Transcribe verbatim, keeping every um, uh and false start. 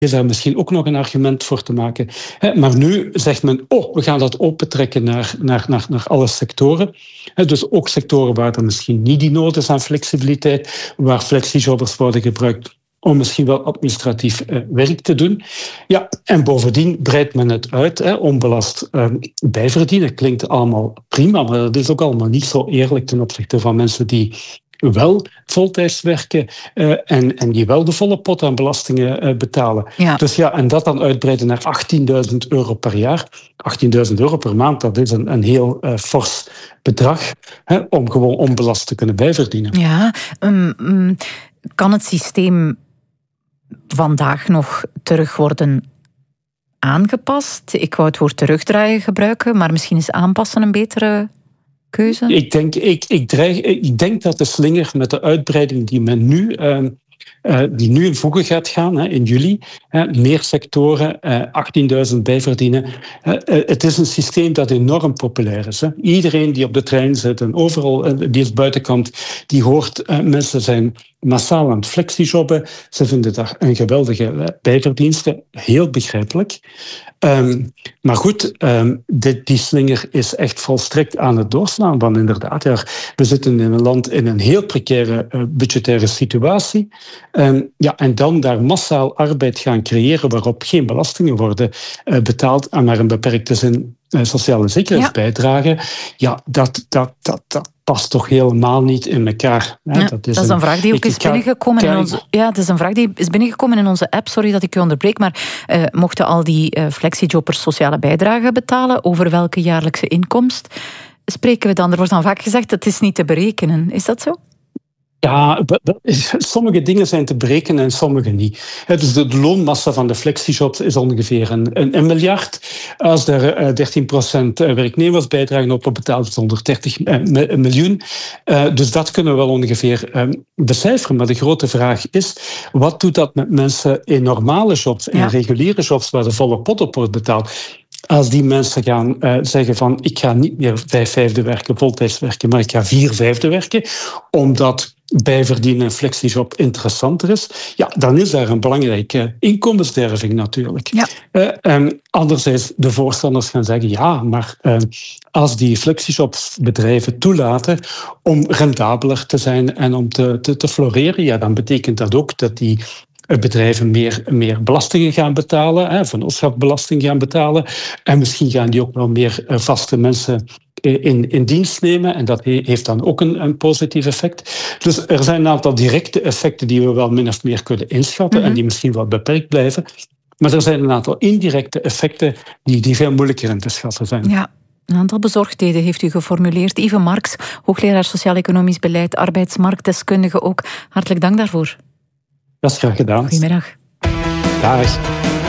is daar misschien ook nog een argument voor te maken. Maar nu zegt men, oh, we gaan dat opentrekken naar, naar, naar, naar alle sectoren. Dus ook sectoren waar er misschien niet die nood is aan flexibiliteit, waar flexijobbers worden gebruikt om misschien wel administratief eh, werk te doen. Ja, en bovendien breidt men het uit, hè, onbelast eh, bijverdienen. Klinkt allemaal prima, maar dat is ook allemaal niet zo eerlijk ten opzichte van mensen die wel voltijds werken uh, en, en die wel de volle pot aan belastingen uh, betalen. Ja. Dus ja, en dat dan uitbreiden naar achttienduizend euro per jaar. achttienduizend euro per maand, dat is een, een heel uh, fors bedrag, hè, om gewoon onbelast te kunnen bijverdienen. Ja, um, um, kan het systeem vandaag nog terug worden aangepast? Ik wou het woord terugdraaien gebruiken, maar misschien is aanpassen een betere keuze? Ik denk, ik, ik, dreig, ik denk dat de slinger met de uitbreiding die men nu, uh, uh, die nu in voegen gaat gaan, hè, in juli, hè, meer sectoren, uh, achttienduizend bijverdienen. Uh, uh, het is een systeem dat enorm populair is. Hè. Iedereen die op de trein zit en overal, uh, die is buitenkant, die hoort, uh, mensen zijn massaal aan het flexijobben. Ze vinden dat een geweldige uh, bijverdienste. Heel begrijpelijk. Um, maar goed, um, dit, die slinger is echt volstrekt aan het doorslaan. Want inderdaad, ja, we zitten in een land in een heel precaire uh, budgettaire situatie. Um, ja, en dan daar massaal arbeid gaan creëren waarop geen belastingen worden uh, betaald en maar een beperkte zin uh, sociale zekerheidsbijdrage. Ja, ja dat, dat, dat, dat past toch helemaal niet in elkaar. Ja, dat, is dat is een, een vraag die ook is binnengekomen in onze. Ja, dat is een vraag die is binnengekomen in onze app. Sorry dat ik u onderbreek, maar uh, mochten al die uh, flexijobbers sociale bijdrage betalen, over welke jaarlijkse inkomst spreken we dan? Er wordt dan vaak gezegd, het is niet te berekenen. Is dat zo? Ja, sommige dingen zijn te berekenen en sommige niet. Dus de loonmassa van de flexijobs is ongeveer een, een, een miljard. Als er dertien procent werknemersbijdragen op betaald is, honderddertig miljoen. Dus dat kunnen we wel ongeveer becijferen. Maar de grote vraag is, wat doet dat met mensen in normale jobs, in ja. reguliere jobs, waar de volle pot op wordt betaald? Als die mensen gaan uh, zeggen van ik ga niet meer vijf vijfde werken, voltijds werken, maar ik ga vier vijfde werken, omdat bijverdienen en flexijob interessanter is, ja, dan is daar een belangrijke inkomensderving natuurlijk. Ja. Uh, um, anderzijds, de voorstanders gaan zeggen, ja, maar uh, als die flexijobsbedrijven toelaten om rendabeler te zijn en om te, te, te floreren, ja, dan betekent dat ook dat die bedrijven meer, meer belastingen gaan betalen, hè, vennootschapsbelasting gaan betalen. En misschien gaan die ook wel meer vaste mensen in, in dienst nemen. En dat heeft dan ook een, een positief effect. Dus er zijn een aantal directe effecten die we wel min of meer kunnen inschatten, mm-hmm. en die misschien wel beperkt blijven. Maar er zijn een aantal indirecte effecten die, die veel moeilijker in te schatten zijn. Ja. Een aantal bezorgdheden heeft u geformuleerd. Yves Marx, hoogleraar Sociaal-Economisch Beleid, arbeidsmarktdeskundige ook. Hartelijk dank daarvoor. Dat is graag gedaan. Goedemiddag. Dag.